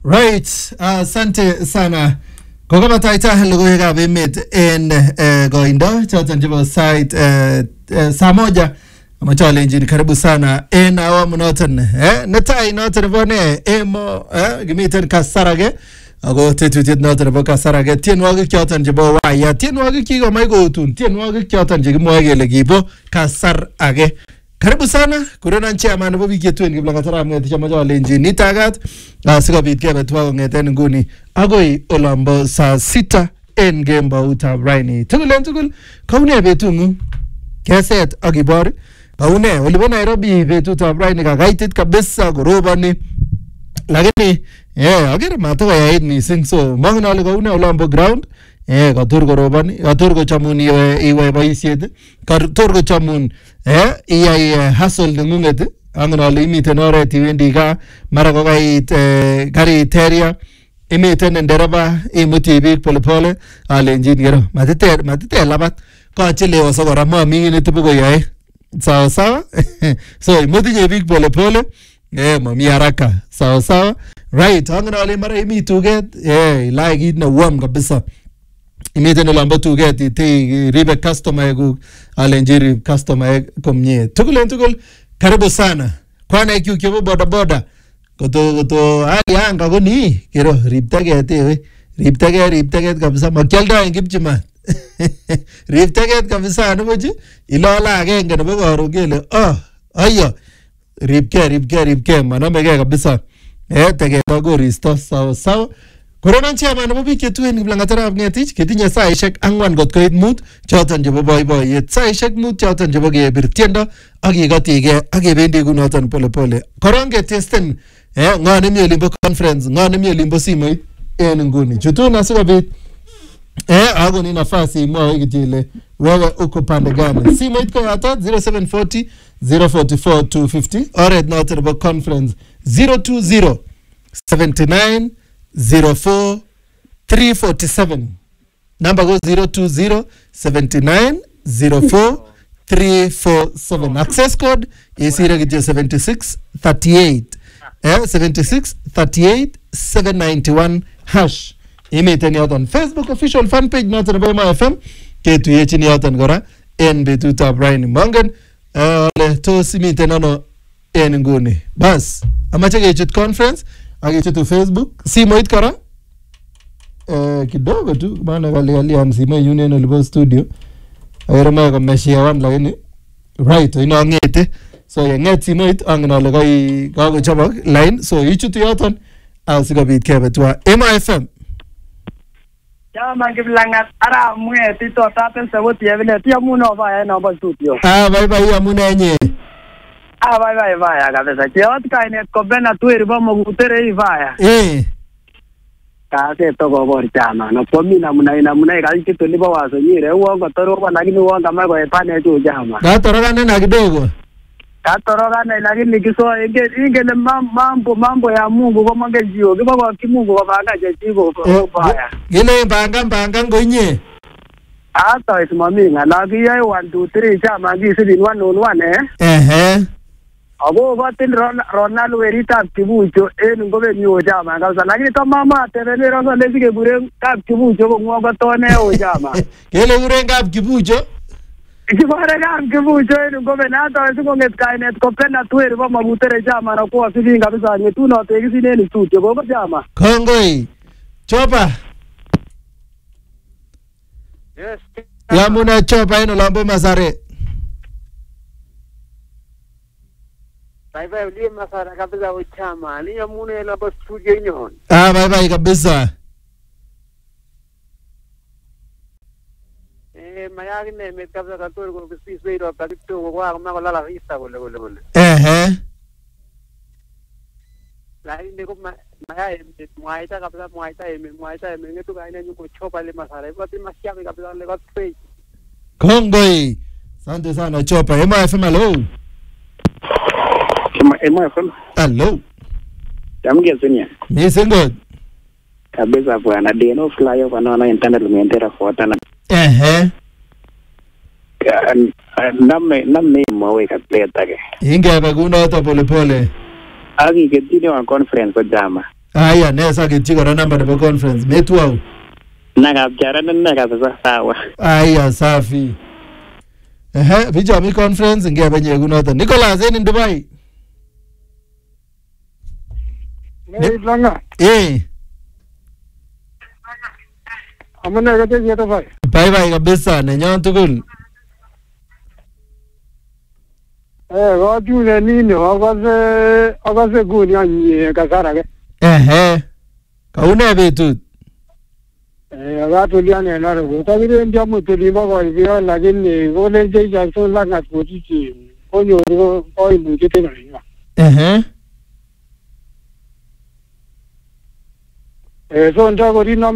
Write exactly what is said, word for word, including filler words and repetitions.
Right, asante sana. Kwa kama taita logoyega bemet en goindo choton chebo site saa moja ama challenge ni karibu sana en awamu noton eh netai noton bone emo eh gimiten kasarage ago tetutiet noton nebo kasarage tienwogik choton chebo waya tienwogik kikomai kotun tienwogik choton chekimwoe kele kibo kasar age. Karibu sana kurena chairman nebo biik chetuen Kiplangatarab ng'ete chama challenge nitagat asikobit kebe tuwa kong'eten nguni agoi olambo saa sita en kemboutab raini. Tugulen tugul kaune betung'ung keset ak ibor kaune olibo Nairobi betutab raini kakaitit kabisa koroboni lakini eh agere matokoyait mising so mongen ale kaune olambo ground eh katur koroboni katur kochamun iwe iwe boisiet katur kochamun eh iyai hustle ng'unget angen ale imiten oret iwendi gaa mara kokait gari teria imiten ndereba imuti biik polepole alenjin kero matiter matiter labat kachelewa so kora mami netibu koyae sawa sawa so imuti biik polepole eh mami haraka sawa sawa right angen ale mara imi tuget eh ilai kit ne warm kabisa imiten olambo tuget iti ribe customer egu alenjiri customer komie tugulen tugul karibu sana kwana ikyu kibo boda boda koto koto hali anga koni kero ribtaget ewe ribtaget ribtaget kabisa makyalda en Kipchimat ribtaget kabisa nubuji ilola agenge nebo karon kele oh ayo ribke ribke ribke manamege kabisa eh tege koristo sawa sawa. Korona chairman nebo biik chetuen Kiplangatarab ng'etich ketinye saishek ang'wan kot koit mut choton chebo boiboiyet saishek mut choton chebo kebir tiendo ak kekotige ak kebendi kunoton pole pole. Koron ketesten eh ng'o nemi olimbo conference ng'o nemi olimbo simoit en nguni chutun asikobit eh agoni nafasi imwoe kityo ile wewe uko pande gani. Simoit ko yatot zero seven four zero zero four four two five zero oret noton nebo conference zero two zero seven nine zero four three four seven number goes zero two zero seven nine zero four three four seven. Access code is here seventy six thirty-eight eh seventy six thirty-eight seven ninety-one hash. Imiten yoton Facebook official fan page noton nebo Emo F M ketuyechin yoton kora en betutab raini mongen ole tos imiten ano en nguni bas amache kechut conference akichutu Facebook simoit kora eh kidogo tu maana kali kali am simoit yune no libo studio ayero ma komeshia wan lakini right ino ngete so ya nget simoit angena le kai kago chobok line so ichutu yoton asikobit kebe twa Emo F M ya mangiblangat ara mweti to taten sewoti evile tia muno vaya na ba studio ah bye bye amuna nye ah bye bye vaya kabisa kiot kainet ko bena tuiri ba mogutere vaya eh kase to go bor chama no pomi na muna ina muna ka kitu liba waso nyire uongo toroka lakini uongo kama kwa pane tu jama da toroka na kidogo ka toroka na lakini kiso inge inge mambo mambo ya Mungu kwa mange jio kiba kwa kimungu kwa banga je jigo vaya gele banga banga ngonye hata isimamia na kia one two three chama ngisi din one on one eh eh ago batin Ronaldo werita kibucho en ngobe nyo chama kabisa lakini kama mama tebele roso lesike bure kap kibucho ko ngogo tone o chama gele bure kap kibucho ikibare kap kibucho en ngobe na hata siko nget kainet ko pena tueri ba mabutere chama na kwa sisi kabisa nyetuno tegisi neni studio go chama kongoi chopa yes ya muna chopa ino lambo Masare bye bye uli Masare kabisa uchama ni ya muna lambo studio nyon ah bye bye kabisa eh mayagi ne met kabisa kator ko space way ro pakito ko kwa ma ko lala vista ko le ko le eh eh la inde ko maya met muaita kabisa muaita em muaita em ngetu kaine nyuko chopa le Masare ko ti masia kabisa le ko space kongoi asante sana chopa Emo F M hello Emo F M hello jamge sunya misingo kabisa bwana deno flyer kwa naona internet lumentera fuatana eh eh namme namme mwawe kapleta ke inge ba kuno to pole pole agi ketini wa conference ko jama Aya, ne saketyi kora namba nebo conference. Metwau. Nakapchara nene kabisa sawa. Aya, safi. Ehe, bicho mi conference ngebe nye kunoto. Nicholas en Dubai. Ne langa. Eh. Amune kete yeto bai. Bye bye kabisa nenyon tugul. Eh, wajune nini akase akase guni anye kasara ke. Ehe. Kaune betut. Eh, akatulia nena rego. Kabire ndia mutuli bako ibio lakini kole jeja so langa kutiti. Konyo ko imu kete na. Ehe. Eh, so ndio kori